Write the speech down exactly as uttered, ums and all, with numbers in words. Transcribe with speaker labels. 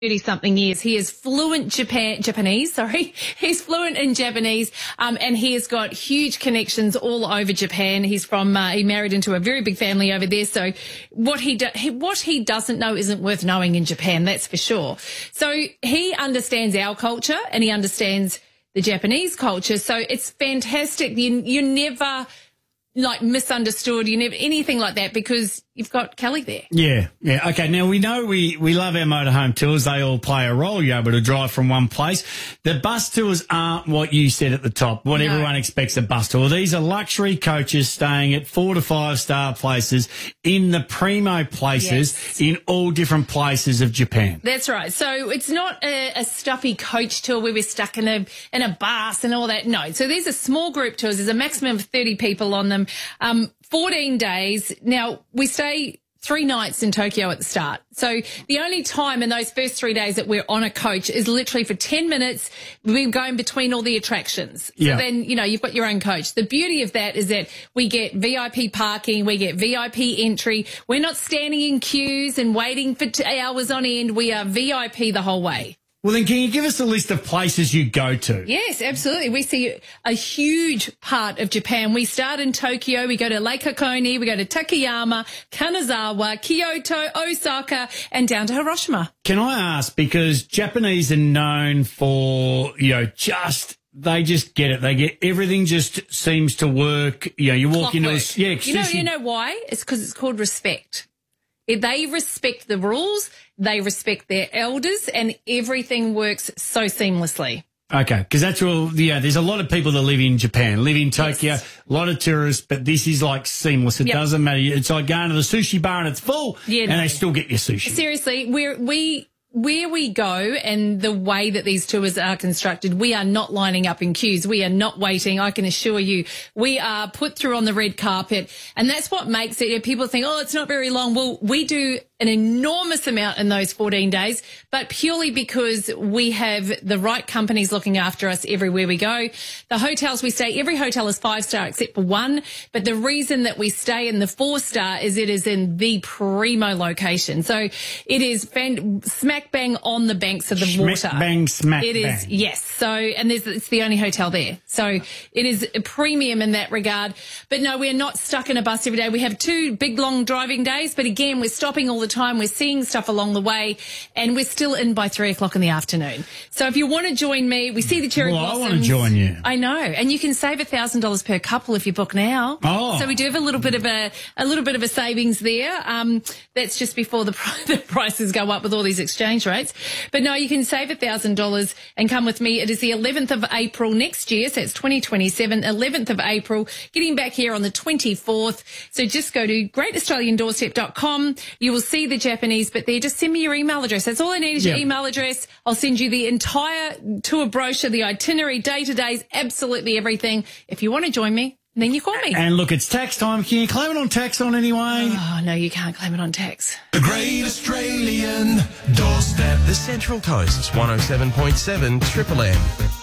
Speaker 1: thirty-something years. He is fluent Japan, Japanese, sorry. He's fluent in Japanese, um, and he has got huge connections all over Japan. He's from, uh, he married into a very big family over there. So what he, do, he, what he doesn't know isn't worth knowing in Japan, that's for sure. So he understands our culture and he understands the Japanese culture. So it's fantastic. You, you never like misunderstood, you never anything like that because you've got Kelly there.
Speaker 2: Yeah, yeah. Okay, now we know we, we love our motorhome tours. They all play a role. You're able to drive from one place. The bus tours aren't what you said at the top, what no. everyone expects a bus tour. These are luxury coaches staying at four to five star places in the primo places yes. in all different places of Japan.
Speaker 1: That's right. So it's not a, a stuffy coach tour where we're stuck in a in a bus and all that. No. So these are small group tours. There's a maximum of thirty people on them. Um, fourteen days. Now, we stay three nights in Tokyo at the start. So the only time in those first three days that we're on a coach is literally for ten minutes. We're going between all the attractions. So yeah. then, you know, you've got your own coach. The beauty of that is that we get V I P parking. We get V I P entry. We're not standing in queues and waiting for two hours on end. We are V I P the whole way.
Speaker 2: Well, then can you give us a list of places you go to?
Speaker 1: Yes, absolutely. We see a huge part of Japan. We start in Tokyo. We go to Lake Hakone. We go to Takayama, Kanazawa, Kyoto, Osaka, and down to Hiroshima.
Speaker 2: Can I ask, because Japanese are known for, you know, just... They just get it. They get everything. Just seems to work. You know, you walk into a yeah.
Speaker 1: You know, you know why? It's because it's called respect. If they respect the rules, they respect their elders, and everything works so seamlessly.
Speaker 2: Okay, because that's all. Yeah, there's a lot of people that live in Japan, live in Tokyo, yes. a lot of tourists, but this is like seamless. It yep. doesn't matter. It's like going to the sushi bar and it's full, yeah, and no. they still get your sushi.
Speaker 1: Seriously, we're we. Where we go and the way that these tours are constructed, we are not lining up in queues. We are not waiting. I can assure you, we are put through on the red carpet. And that's what makes it. People think, oh, it's not very long. Well, we do an enormous amount in those fourteen days, but purely because we have the right companies looking after us everywhere we go. The hotels we stay, every hotel is five star except for one. But the reason that we stay in the four star is it is in the primo location. So it is fan, smack bang on the banks of the
Speaker 2: Schmack,
Speaker 1: water.
Speaker 2: Bang, smack,
Speaker 1: It is,
Speaker 2: bang.
Speaker 1: yes. So, and there's, it's the only hotel there. So it is a premium in that regard. But no, we're not stuck in a bus every day. We have two big, long driving days. But again, we're stopping all the time. We're seeing stuff along the way, and we're still in by three o'clock in the afternoon. So if you want to join me, we see the cherry
Speaker 2: well,
Speaker 1: blossoms.
Speaker 2: I want to join you.
Speaker 1: I know, and you can save a thousand dollars per couple if you book now.
Speaker 2: Oh,
Speaker 1: so we do have a little bit of a a little bit of a savings there. Um, that's just before the, the prices go up with all these exchange rates. But no, you can save a thousand dollars and come with me. It is the eleventh of April next year, so it's twenty twenty-seven, eleventh of April. Getting back here on the twenty-fourth. So just go to great australian doorstep dot com. You will see the Japanese. But there, just send me your email address. That's all I need is your yep. email address. I'll send you the entire tour brochure, the itinerary, day-to-days, absolutely everything. If you want to join me, then you call me.
Speaker 2: And look, it's tax time. Can you claim it on tax on anyway?
Speaker 1: Oh, no, you can't claim it on tax.
Speaker 3: The Great Australian Doorstep.
Speaker 4: The Central Coast's one oh seven point seven Triple M.